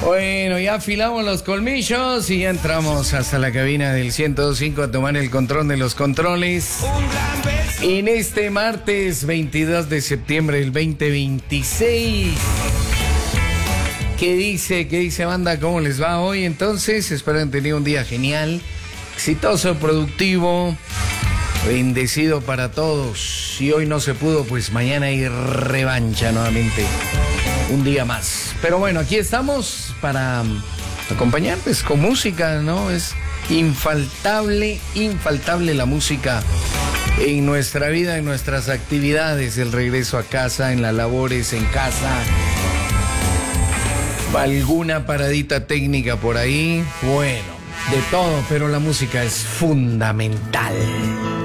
Bueno, ya afilamos los colmillos y ya entramos hasta la cabina del 102.5 a tomar el control de los controles. En este martes 22 de septiembre del 2026. ¿Qué dice banda? ¿Cómo les va hoy? Entonces, espero que tener un día genial, exitoso, productivo, bendecido para todos. Si hoy no se pudo, pues mañana hay revancha nuevamente. Un día más. Pero bueno, aquí estamos para acompañarles con música, ¿no? Es infaltable la música en nuestra vida, en nuestras actividades, el regreso a casa, en las labores en casa. Alguna paradita técnica por ahí. Bueno, de todo, pero la música es fundamental.